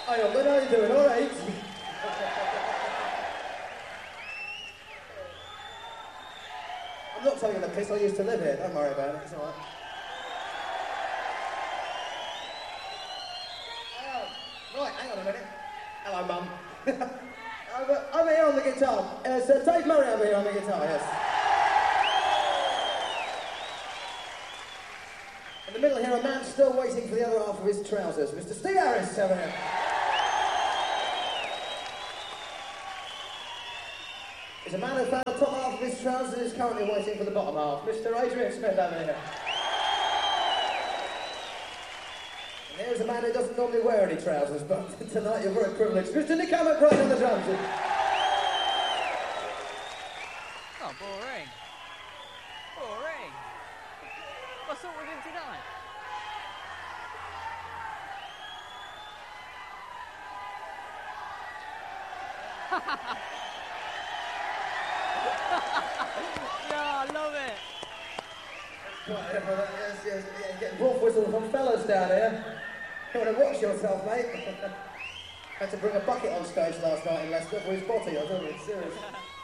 Hi, Uncle, how you doing? All right? I'm not taking the piss, I used to live here. Don't worry about it, it's all right. Right, hang on a minute. Hello, Mum. I'm here on the guitar. It's Dave Murray over here on the guitar, yes. In the middle here, a man still waiting for the other half of his trousers. Mr. Steve Harris over here. There's a man who found the top half of his trousers and is currently waiting for the bottom half. Mr. Adrian Smith over here. And here's a man who doesn't normally wear any trousers, but tonight you're very privileged. Mr. Nick McBride on the drums. Oh, boring. Boring. What's up with him tonight? Yeah, I love it. Yes, getting wolf whistles from fellas down here. You want to watch yourself, mate? Had to bring a bucket on stage last night in Leicester for his body, I don't know, it's serious.